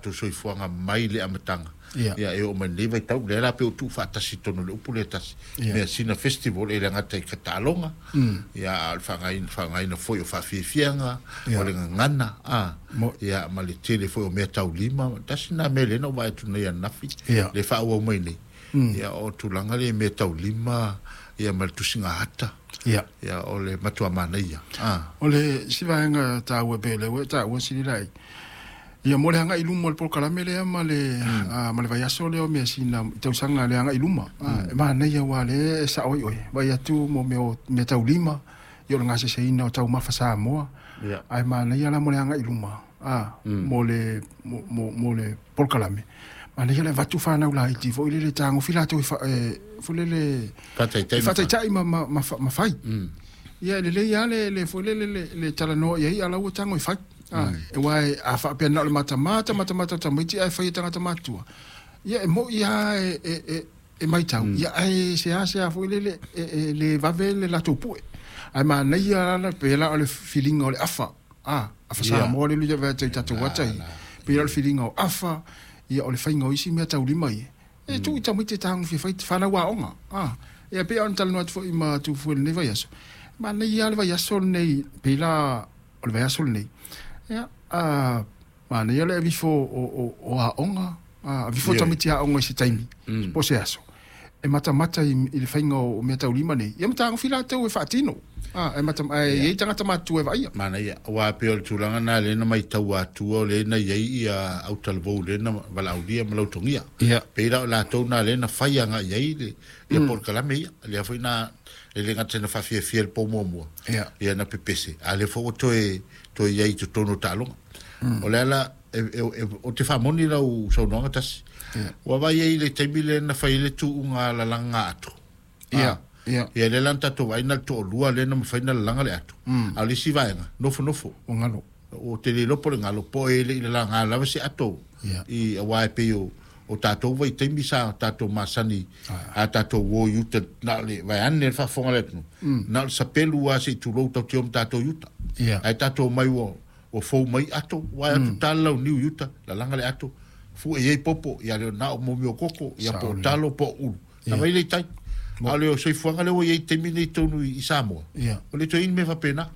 tātou soifuanga mai le amatanga. Ia e o mani vai tau le la pe o tu fatasi tonu le upu le tasi. Mea sina festival e le ngata i katalonga. Ia whangai na foi o whawhiwhianga. O le ngana. Ia ma le tele foi o mea tau lima. Tasi na me le na wai tu nei anafi. Le whaua mai nei. Ia o tulanga le mea tau lima. Ia ma le tusinga hata. Ia o le matua mana ia. O le sivaenga tāua pele ue tāua sirilai. Ia mo le hanga iluma le polkalame lea ma le vai aso leo mea sina tausanga le hanga iluma. Mana ia wa le sa oi oi. Vai atu mo mea tau lima. Ia o ngase seina o tau mafasa moa. Ai mana ia la mo le hanga iluma. Mo le polkalame. Mana ia le vatu whanau la iti. Fo ile le tango filato fulele fataitai ma fai. Ia le ia le fulele le talano ia ala o tango fai. E wai a fa pe na le mata tamiti ai fai tanga tamatua. Ia mo ia e mai tau. Ia ai se a fulele le vavele la topue. Ai ma na ia la pe la le feeling o le afa. Afa sa mo le lu va te tatu watai. Pe le feeling o afa ia o le fainga isi mea tau lima i. E tu ita mite tangu fi fai whana wa onga. Ia pe an talanoat fo ima tu fuel ne vai aso. Ma ne ia le vai aso nei, pe la o le vai aso nei. Ia, ma ne ia le vifo o a onga, vifo tamiti a onga isi taimi. Po se aso. E mata i le fainga o mea tau lima nei. Ia mata fila tau e whaatino. E mata e tangata matu e vai. Mana ia, wa pe o tulanga na le na mai tau atu o le na iei ia au talvou le na valaudia malautongia. Pe la la tau na le na faianga iei le ia polkalame ia. Le foi na le ngata na fafia fiel po momo. Ia na pepese. Ale fo to iei to tono talonga. O le ala o te famoni la u saunonga tasi. Wa vai iei le taimile na faile tu unga la langa atu. Ia le lanta to vai na to lua le na faina langa le atu. Ali si vai nga nofo o ngalo. O te le lopo le ngalo po ele le langa lava si ato. I wa pe o tato vai tembi sa tato masani a tato wo yuta na le vai ane fa fonga le tu. Na sa pelu a si tu lo tato tato yuta. Ai tato mai o fo mai ato wa atu tala o niu yuta la langa le ato. Fu e popo ia le na o mo koko ia po talo po u. Na vai le tai. Ale o sei fuanga le o ye temine tonu i Samoa. O le toin me fa pena.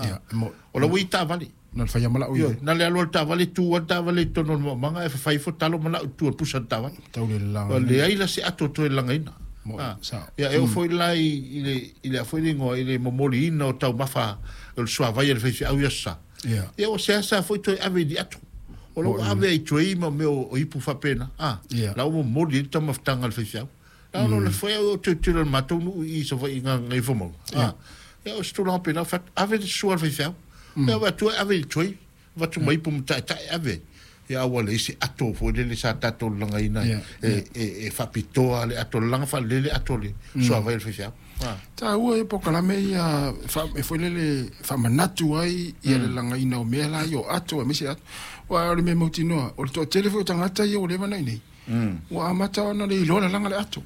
O la wi ta vale. Na fa yamala o. Na le alo ta vale tu ta vale tono manga e fa fo talo mala tu pusa ta vale. Tau le langa. O le ai la se ato to langa ina. Ya e foi lá ile foi lingo ile momoli ina o tau mafa o sua vai ele fez au yasa. E o se asa foi to ave di ato. O lo ave toi mo meu o ipu fa pena. La o momoli to maftanga le fez. No le foi o te matou no i so vai ngai fomo. Ja o sto lampe na fat ave de sua vai fel. Ja va tu ave toi va tu mai pum ta ave. Ja o le si ato fo le sa tato langa ina e fa pito ale ato langa fa le ato le so vai fel. Ta ua e poka la me ia e foi le fa manatu ai ia le langa ina o mea la yo ato e misi ato. Wa le me motino o to telefone tangata ia o le mana nei. Wa amata ona le lo la langa le ato.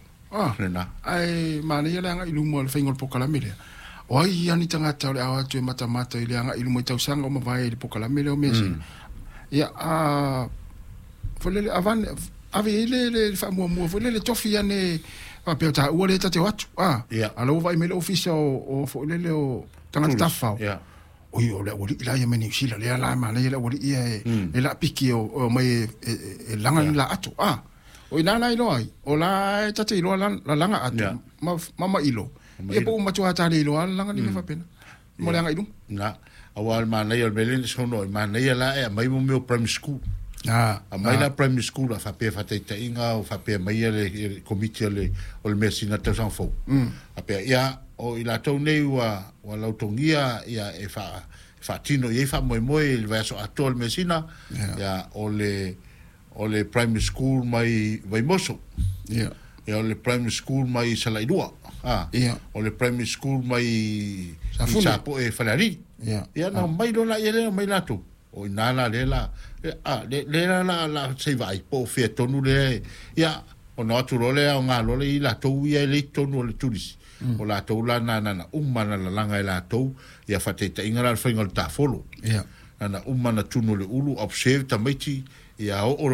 Ai mana ia langa ilumo le fingol pokalame le. O ai ani tangata le awa tu mata ile anga ilumo tau sanga o mavai le pokalame le o mesi. Ia folele avan ave ile fa mo folele tofi ane pa pe ta o le tate watu. Alo vai mele ofisa o folele o tangata tafao. O yo le wali ila ya meni sila le ala mana ile wali ia e la piki o mai e langa la ato. O inana ilo ai o la tate ilo la langa atu mama ilo ia po matua tale ilo la langa ni fa pena mo langa ilo na awal mana ia belin sono mana ia la e mai mo meu primary school a mai la primary school fa pe fa te inga o fa pe mai le committee le o le mesina te san fo a pe ia o ila to nei wa lautongia ia e fa tino ia fa mo il verso atol mesina ia o le primary school mai vai moso. O le primary school mai Salaidua. O le primary school mai Sapo e Falari. Ia na mai lona ia le mai lato. O inala le la la se vai po fe tonu le ia o no tu le o nga lo le la to ia le tonu le turis. O la to la na umana la langa la to ia fateta ingara fingol ta folo. Na umana tunu le ulu observe tamiti ia o